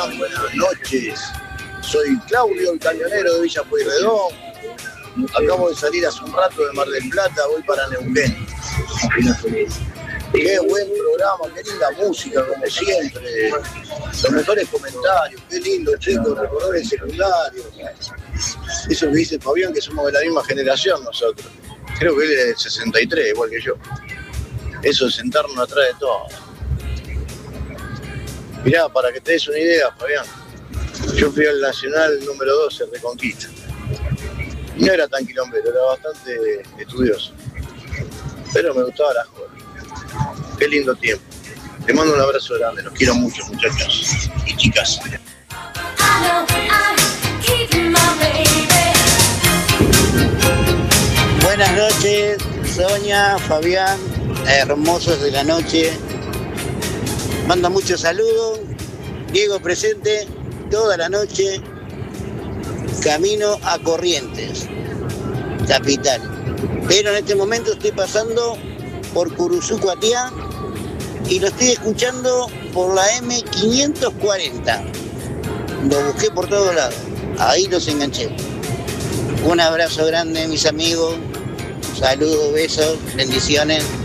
Fabián, buenas noches. Soy Claudio, el camionero de Villa Pueyrredón. Acabo de salir hace un rato de Mar del Plata, voy para Neuquén. Qué buen programa, qué linda música, como siempre. Los mejores comentarios, qué lindo, chicos, recordar el secundario. Eso que dice Fabián, que somos de la misma generación nosotros. Creo que él es del 63, igual que yo. Eso de sentarnos atrás de todo. Mirá, para que te des una idea, Fabián, yo fui al Nacional número 12, Reconquista. No era tan quilombero, era bastante estudioso. Pero me gustaba la joda. Qué lindo tiempo. Te mando un abrazo grande, los quiero mucho, muchachos y chicas. Buenas noches, Sonia, Fabián, hermosos de la noche. Manda muchos saludos. Diego presente toda la noche. Camino a Corrientes, capital. Pero en este momento estoy pasando por Curuzú, Cuatiá, y lo estoy escuchando por la M540. Lo busqué por todos lados. Ahí los enganché. Un abrazo grande, mis amigos. Saludos, besos, bendiciones.